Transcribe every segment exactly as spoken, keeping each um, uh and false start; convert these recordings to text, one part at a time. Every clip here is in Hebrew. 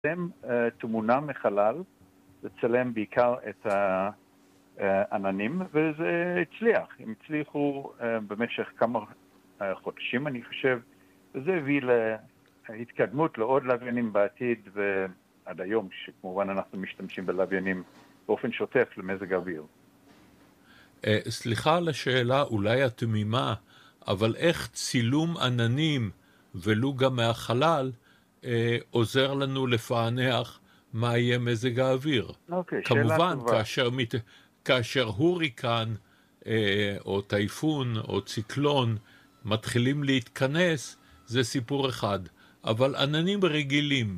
לצלם uh, תמונה מחלל, לצלם בעיקר את העננים, וזה הצליח. הם הצליחו uh, במשך כמה uh, חודשים, אני חושב, וזה הביא להתקדמות לעוד לוויינים בעתיד, ועד היום, שכמובן אנחנו משתמשים בלוויינים באופן שוטף למזג האוויר. Uh, סליחה על השאלה, אולי התמימה, אבל איך צילום עננים, ולו גם מהחלל, uh, עוזר לנו לפענח מה יהיה מזג האוויר? אוקיי, כמובן, שאלה טובה. כאשר, מת... כאשר הוריקן, uh, או טייפון, או ציקלון, מתחילים להתכנס, זה סיפור אחד. אבל עננים רגילים.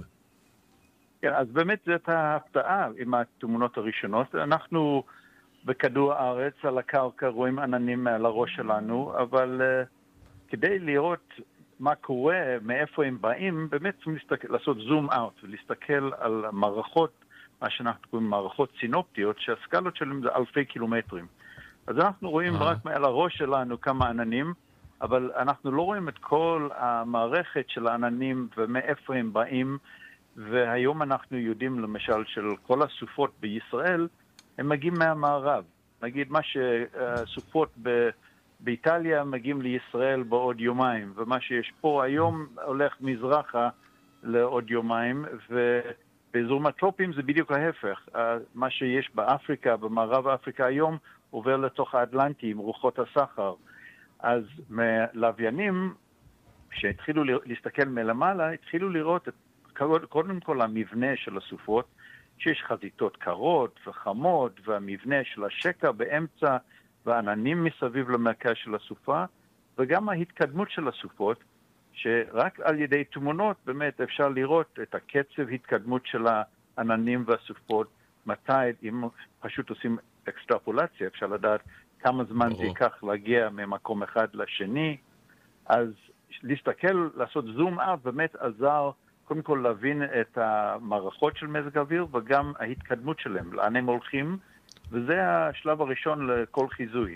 כן, אז באמת זאת ההפתעה עם התמונות הראשונות. אנחנו בכדור הארץ על הקרקע רואים עננים מעל הראש שלנו, אבל uh, כדי לראות מה קורה, מאיפה הם באים, באמת צריכים להסתכל, לעשות זום אאוט ולהסתכל על מערכות, מה שאנחנו קוראים מערכות סינופטיות, שהסקלות שלהם זה אלפי קילומטרים. אז אנחנו רואים אה. רק מעל הראש שלנו כמה עננים, אבל אנחנו לא רואים את כל המערכת של העננים ומאיפה הם באים, והיום אנחנו יודעים למשל של כל הסופות בישראל, הם מגיעים מהמערב. נגיד מה שסופות ב... באיטליה מגיעים לישראל בעוד יומיים, ומה שיש פה היום הולך מזרחה לעוד יומיים, ובאזורים הטרופיים זה בדיוק ההפך. מה שיש באפריקה, במערב אפריקה היום, עובר לתוך האטלנטי עם רוחות הסחר. אז מלוויינים שהתחילו להסתכל מלמעלה, התחילו לראות את, קודם כל המבנה של הסופות, שיש חזיתות קרות וחמות, והמבנה של השקע באמצע, והעננים מסביב למרכז של הסופה, וגם ההתקדמות של הסופות, שרק על ידי תמונות באמת אפשר לראות את הקצב התקדמות של העננים והסופות, מתי, אם פשוט עושים אקסטרפולציה, אפשר לדעת כמה זמן זה ייקח להגיע ממקום אחד לשני. אז להסתכל, לעשות זום אאוט באמת עזר קודם כל להבין את המערכות של מזג האוויר, וגם ההתקדמות שלהם, לאן הם הולכים, וזה השלב הראשון לכל חיזוי.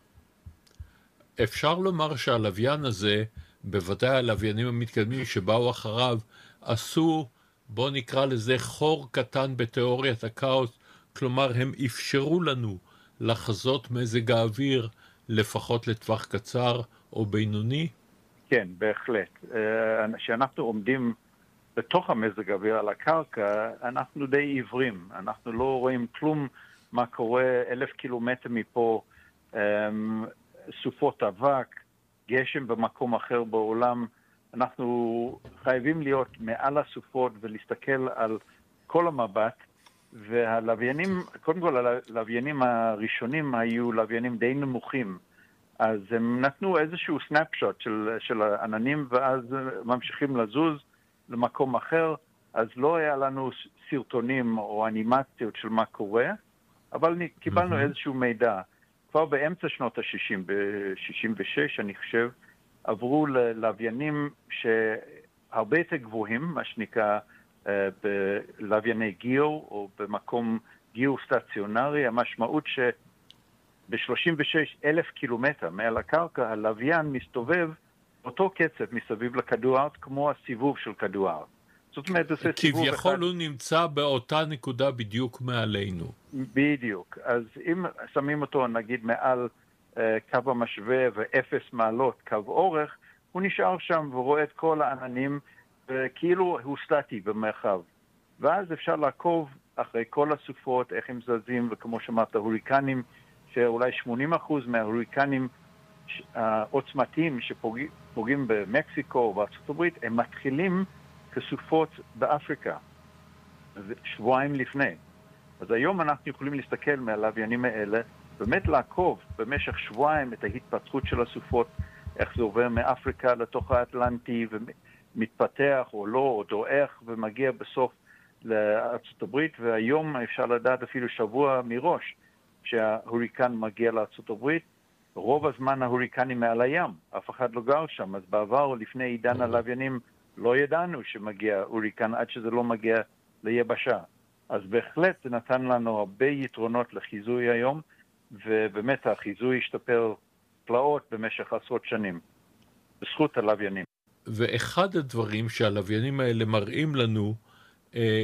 אפשר לומר שהלוויין הזה, בוודאי הלוויינים המתקדמים שבאו אחריו, עשו, בוא נקרא לזה חור קטן בתיאוריית הכאוס, כלומר הם אפשרו לנו לחזות מזג האוויר לפחות לטווח קצר או בינוני? כן, בהחלט. כשאנחנו עומדים בתוך המזג האוויר על הקרקע, אנחנו די עיוורים. אנחנו לא רואים כלום מה קורה אלף קילומטר מפה, סופות אבק, גשם במקום אחר בעולם. אנחנו חייבים להיות מעל הסופות ולהסתכל על כל המבט, והלוויינים, קודם כל הלוויינים הראשונים היו לוויינים די נמוכים, אז הם נתנו איזשהו סנאפשוט של, של העננים, ואז ממשיכים לזוז למקום אחר, אז לא היה לנו סרטונים או אנימציות של מה קורה, אבל קיבלנו mm-hmm. איזשהו מידע. כבר באמצע שנות ה-שישים, ב-שישים ושש אני חושב, עברו ללוויינים שהרבה יותר גבוהים, מה שנקרא בלווייני גיאו, או במקום גיאו-סטציונרי. המשמעות שב-שלושים ושש אלף קילומטר מעל הקרקע, הלוויין מסתובב אותו קצב מסביב לכדור הארץ, כמו הסיבוב של כדור הארץ. זאת אומרת, זה סיבוב אחד. כביכול הוא נמצא באותה נקודה בדיוק מעלינו. בדיוק. אז אם שמים אותו, נגיד, מעל uh, קו המשווה ואפס מעלות קו אורך, הוא נשאר שם ורואה את כל העננים, וכאילו הוא סטטי במרחב. ואז אפשר לעקוב אחרי כל הסופות, איך הם זזים, וכמו שאמרת, הוריקנים, שאולי שמונים אחוז מההוריקנים העוצמתיים שפוגעים במקסיקו ובארצות הברית, הם מתחילים כסופות באפריקה, שבועיים לפני. אז היום אנחנו יכולים להסתכל מהלוויינים האלה, באמת לעקוב במשך שבועיים את ההתפתחות של הסופות, איך זה עובר מאפריקה לתוך האטלנטי, ומתפתח או לא, או דועך, ומגיע בסוף לארצות הברית, והיום אפשר לדעת אפילו שבוע מראש, שההוריקן מגיע לארצות הברית. רוב הזמן ההוריקנים מעל הים, אף אחד לא גר שם, אז בעבר, לפני עידן הלוויינים, לא ידענו שמגיע הוריקן עד שזה לא מגיע ליבשה. אז בהחלט זה נתן לנו הרבה יתרונות לחיזוי היום, ובאמת החיזוי השתפר פלאות במשך עשרות שנים, בזכות הלוויינים. ואחד הדברים שהלוויינים האלה מראים לנו, אה,